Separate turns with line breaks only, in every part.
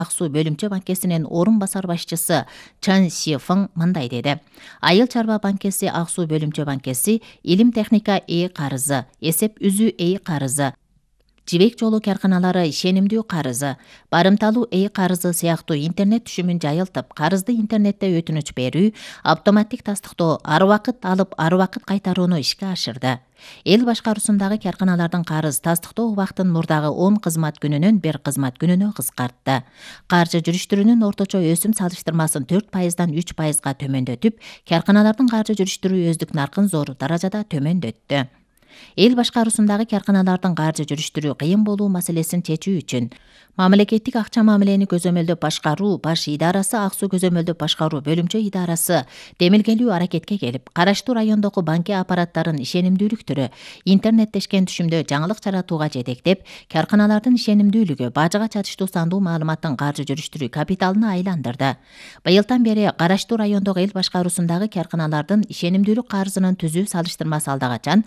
ак суу бөлүмчө банкесинин орун басар башчысы Чан Сифeng мындай деди. Айыл чарба банкеси, ак суу бөлүмчө банкеси, илим техника ээ карызы, эсеп үзүү ээ карызы, жибек жолу карканалары ишенимдүү карызы, барымталуу ээ карызы сыяктуу интернет түшүмүн жайылтып, карызды интернетте өтүнүч берүү, автоматтик тастыктоо, ар убакыт алып, ар убакыт кайтарууну ишке ашырды. Эл башкаруусундагы карканалардын карыз тастыктоо убактын мурдагы 10 кызмат күнүнөн 1 кызмат күнүнө кыскартты. Каржы жүрүштүрүүнүн орточо өсүм салыштырмасын 4%дан 3%га төмөндөтүп, карканалардын каржы жүрүштүрүү өздүк наркын зор даражада төмөндөттү. Эл башкаруусундагы карканалардын каржы жүрүштүрүү кыйын болуу маселесин чечүү үчүн мамлекеттик акча мамилени көзөмөлдөп башкаруу баш идарасы, ак суу көзөмөлдөп башкаруу бөлүмчө идарасы демилгелүү аракетке келип, караштуу райондогу банке аппараттарын ишенимдүүлүктөрү интернеттешкен түшүмдө жаңылык жаратууга жетектеп, карканалардын ишенимдүүлүгү бажыга чатыштуу сандуу маалыматтын каржы жүрүштүрүү капиталына айландырды. Быйылдан бери караштуу райондогу эл башкаруусундагы карканалардын ишенимдүүлүк карызынын түзүү салыштырмасы алдагачан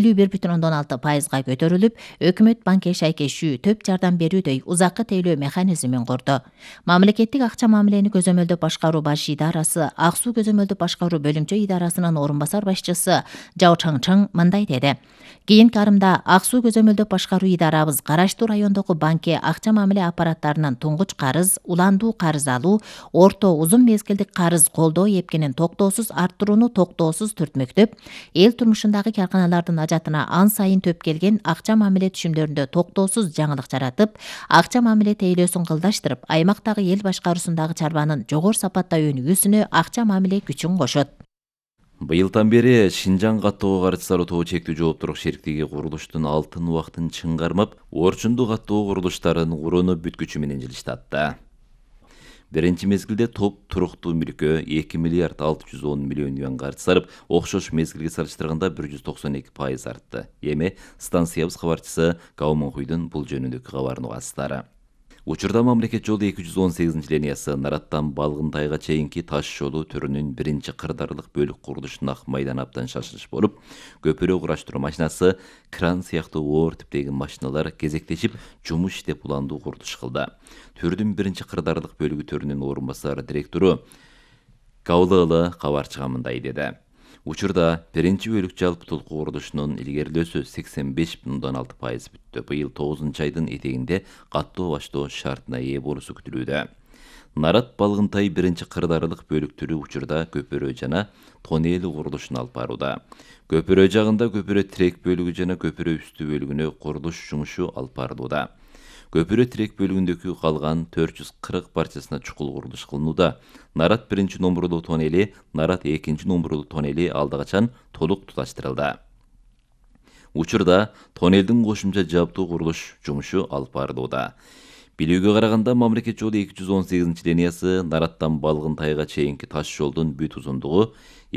51,6%га көтөрүлүп, өкмөт банкке шайкешүү төп жардам берүүдөй узаккы тейлөө механизмин курду. Мамлекеттик акча мамилени көзөмөлдөп башкаруу баш идарасы, ак суу көзөмөлдөп башкаруу бөлүмчө идарасынын орун басар башчысы Жао Чаңчың мындай деди. Кийинки арымда ак суу көзөмөлдөп башкаруу идарабыз караштуу райондогу банкке акча мамиле аппараттарынын туңгуч карыз, уландуу карыз алуу, орто узун мезгилдик карыз колдоо эпкинин токтоосуз арттырууну токтоосуз түртмөктөп, эл турмушундагы карканалардын ажатына ан сайын төп келген акча мамиле түшүмдөрүндө токтоосуз жаңылык жаратып, акча мамиле тейлөөсүн кылдаштырып, аймактагы эл башкаруусундагы чарбанын жогору сапатта өнүгүүсүнө акча мамиле күчүн кошот.
Быйылдан бери Шинжаң каттоого каршы салуу тобу чектүү жооптуулук шериктиги курулуштун алтын убактын чыңгармап, орчундуу каттоо курулуштарын курууну бүткүчү менен жылыштатты. Биринчи мезгилде топ туруктуу мүлккө 2 миллиард 610 миллион юан каржы сарып, окшош мезгилге салыштырганда 192% артты. Эми станциябыз кабарчысы Гao Монхуйдун бул жөнүндөгү кабарын угасыздар. Учурда мамлекет жолу 218-линиясы Нараттан Балгынтайга чейинки таш жолу түрүнүн биринчи кырдаарлык бөлүк курулушуна майдан абдан шашылыш болуп, көпүрө кураштыруу машинасы, кран сыяктуу оор типтеги машиналар кезектешип, жумуш иштеп уландуу курулуш кылды. Түрдүн биринчи кырдаарлык бөлүгү төрүнүн орун басар директору Гаулылы кабарчыга мындай деди. Учурда биринчи бөлүк жалпы толку курулушунун илгерилөөсү 85,6% бүттү. Быйыл 9 айдын этегинде каттоо баштоо шартына ээ болуусу күтүлүүдө. Нарат Балгынтай биринчи кырдаарлык бөлүктөрү учурда көпүрө жана тоннель курулушун алып барууда. Көпүрө жагында көпүрө тирек бөлүгү жана көпүрө үстү бөлүгүнө курулуш жумушу алып барылууда. Көпүрө тирек бөлүгүндөгү калган 440 парчасына чукул курулуш кылынууда. Нарат биринчи номурлуу тоннели, Нарат экинчи номурлуу тоннели алдагачан толук туташтырылды. Учурда тоннелдин кошумча жабдуу курулуш жумушу алып барылууда. Билүүгө караганда мамлекет жолу 218-линиясы Нараттан Балгынтайга чейинки таш жолдун бүт узундугу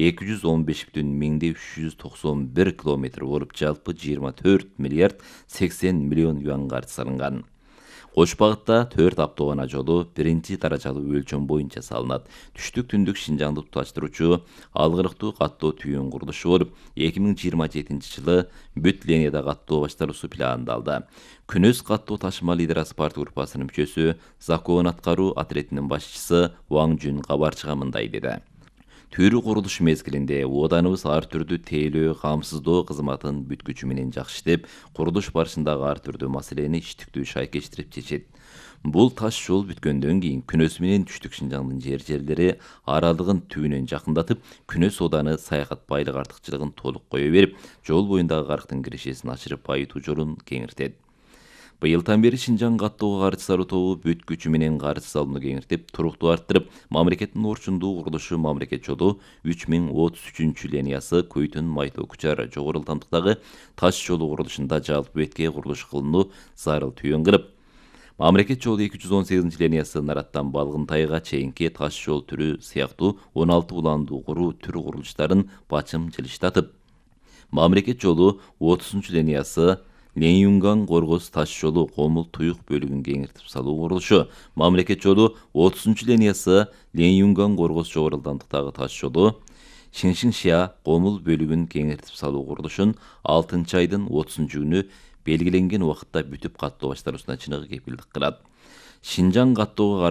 215,391 километр болуп, жалпы 24 миллиард 80 миллион юан каржы салынган. Кош багытта 4 автоунаа жолу биринчи даражалуу өлчөм боюнча салынат. Түштүк түндүк Шинжаңды туташтыруучу алгырыктуу каттоо түйүн курулушу болуп, 2027 жылы бүт линияда каттоо башталуусу пландалды. Күнөс каттоо ташымал идарасы партия группасынын мүчөсү, закон аткаруу отретинин башчысы Ваң Жүн кабарчыга мындай деди. Түрү курулуш мезгилинде оданыбыз ар түрдүү тейлөө, камсыздоо кызматын бүткүчү менен жакшы иштеп, курулуш барышындагы ар түрдүү маселени иштиктүү шайкештирип чечет. Бул таш жол бүткөндөн кийин Күнөс менен Түштүк Шинжаңдын жерлери аралыгын түбүнөн жакындатып, Күнөс оданы саякат байлык артыкчылыгын толук кое берип, жол боюндагы арктын кирешесин ачырып байытуу жолун кеңиртет. Быйылдан бери Шинжаң каттоого каржы салуу тобу бүт күчү менен каржы салууну кеңиртип, туруктуу арттырып, мамлекеттин орчундуу курулушу мамлекет жолу 3033-линиясы Көйтүн Майтоо Кучар жогору ылдамдыктагы таш жолу курулушунда жалпы бетке курулуш кылынуу зарыл түйүн кылып, мамлекет жолу 218-линиясы Нараттан Балгынтайга чейинки таш жол түрү сыяктуу 16 уландуу куруу түрү курулуштарын бачым жылыштатып, мамлекет жолу 30-линиясы Ленюнган Коргоз таш жолу Комул Туюк бөлүгүн кеңиртип салуу курулушу, мамлекет жолу 30-линиясы Ленюнган Коргоз жогору ылдамдыктагы таш жолу Шиншиншия Комул бөлүгүн кеңиртип салуу курулушун 6 айдын 30 күнү белгиленген убакытта бүтүп каттоо башталуусуна чыныгы кепилдик кылат. Шинжаң каттоого